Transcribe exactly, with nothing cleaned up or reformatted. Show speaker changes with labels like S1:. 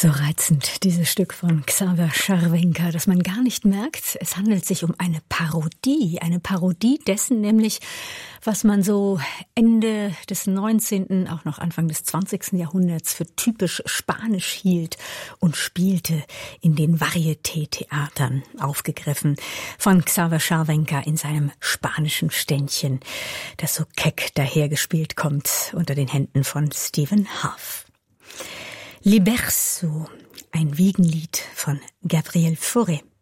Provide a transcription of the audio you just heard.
S1: So reizend, dieses Stück von Xaver Scharwenka, dass man gar nicht merkt, es handelt sich um eine Parodie. Eine Parodie dessen nämlich, was man so Ende des neunzehnten, auch noch Anfang des zwanzigsten Jahrhunderts für typisch spanisch hielt und spielte in den Varieté-Theatern, aufgegriffen von Xaver Scharwenka in seinem spanischen Ständchen, das so keck dahergespielt kommt unter den Händen von Stephen Half. Liberso, ein Wiegenlied von Gabriel Fauré.